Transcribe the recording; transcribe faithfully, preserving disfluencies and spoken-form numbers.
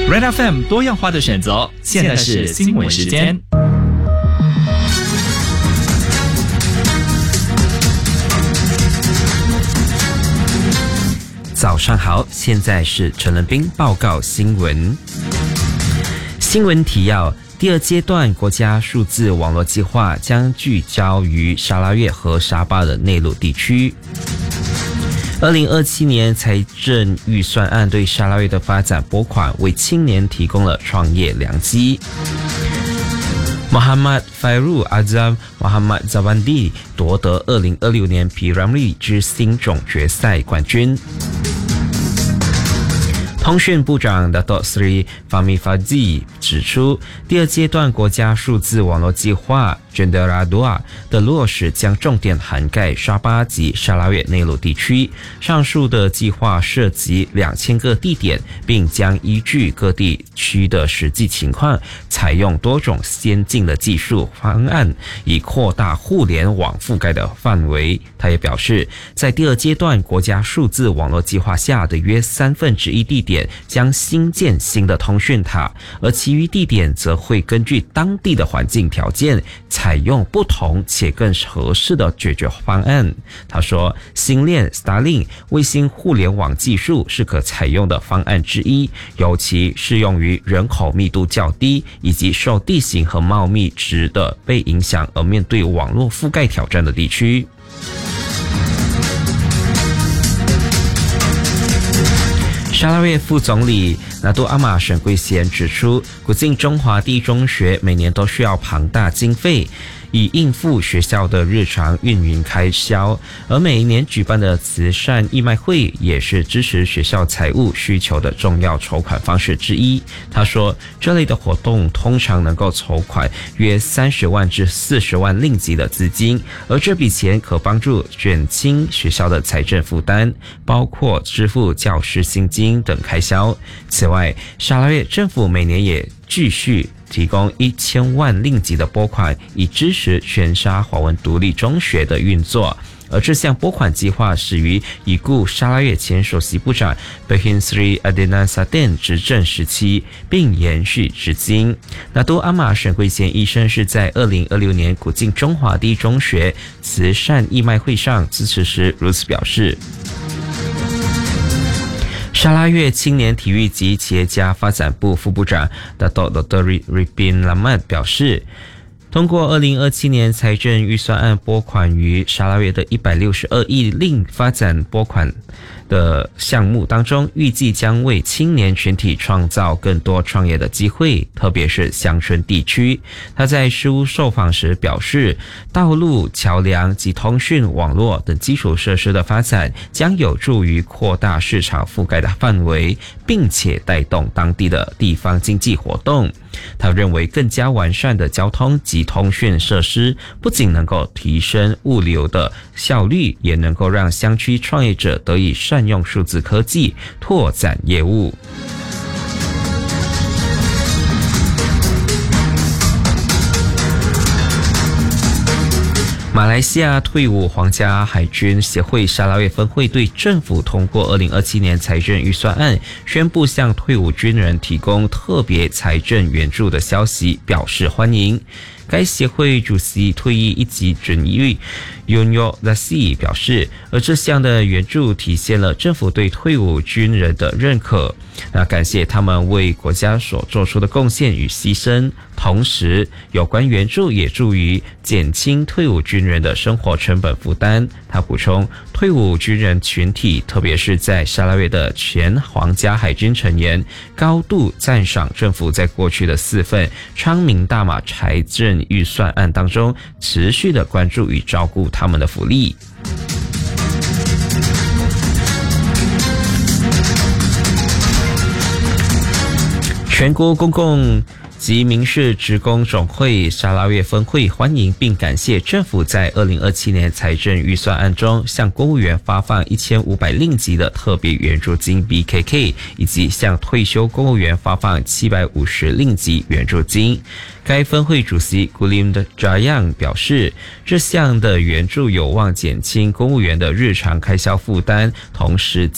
Red F M 多样化的选择，现在是新闻时间。 早上好，现在是陈仁斌报告新闻。新闻提要：第二阶段国家数字网络计划将聚焦于沙拉越和沙巴的内陆地区。二零二七年财政预算案对沙拉越的发展拨款，为青年提供了创业良机。Muhammad Fairul Azam Muhammad Zawandi 夺得二零二六年 P Ramlee 之星总决赛冠军。通讯部长 Dato' Sri Fahmi Fadzli 指出，第二阶段国家数字网络计划 Jendela 二的落实将重点涵盖沙巴及沙拉越内陆地区。上述的计划涉及两千个地点，并将依据各地区的实际情况，采用多种先进的技术方案，以扩大互联网覆盖的范围。他也表示，在第二阶段国家数字网络计划下的约三分之一地点将新建新的通讯塔，而其余地点则会根据当地的环境条件，采用不同且更合适的解决方案。他说，星链 Starlink 卫星互联网技术是可采用的方案之一，尤其适用于人口密度较低以及受地形和茂密值的被影响而面对网络覆盖挑战的地区。沙拉越副总理拿督阿玛沈贵贤指出，古晋中华第一中学每年都需要庞大经费，以应付学校的日常运营开销，而每一年举办的慈善义卖会也是支持学校财务需求的重要筹款方式之一。他说，这类的活动通常能够筹款约三十万至四十万令吉的资金，而这笔钱可帮助减轻学校的财政负担，包括支付教师薪金等开销。此外，沙拉越政府每年也继续提供一千万令吉的拨款，以支持全沙华文独立中学的运作。而这项拨款计划始于已故沙拉越前首席部长 Berhad Sri Adnan Saden 执政时期，并延续至今。拿督阿玛沈贵贤医生是在二零二六年古晋中华第一中学慈善义卖会上致辞时如此表示。沙拉越青年体育及企业家发展部副部长 Dato' Doktor Ripin Lamat 表示，通过二零二七年财政预算案拨款于沙拉越的一百六十二亿令发展拨款的项目当中，预计将为青年群体创造更多创业的机会，特别是乡村地区。他在事务受访时表示，道路、桥梁及通讯网络等基础设施的发展将有助于扩大市场覆盖的范围，并且带动当地的地方经济活动。他认为，更加完善的交通及通讯设施不仅能够提升物流的效率，也能够让乡区创业者得以善用数字科技拓展业务。马来西亚退伍皇家海军协会沙拉越分会对政府通过二零二七年财政预算案，宣布向退伍军人提供特别财政援助的消息表示欢迎。该协会主席退役一级准尉 Yunyo Lasi 表示，而这项的援助体现了政府对退伍军人的认可，那感谢他们为国家所做出的贡献与牺牲。同时，有关援助也助于减轻退伍军人的生活成本负担。他补充，退伍军人群体，特别是在沙拉越的前皇家海军成员，高度赞赏政府在过去的四份昌明大马财政预算案当中持续的关注与照顾他们的福利。全国公共及民事职工总会沙拉越分会欢迎并感谢政府在二零二七年财政预算案中向公务员发放一千五百令吉的特别援助金 B K K， 以及向退休公务员发放七百五十令吉援助金。该分会主席 Gulim Jayang 表示，这项的援助有望减轻公务员的日常开销负担，同时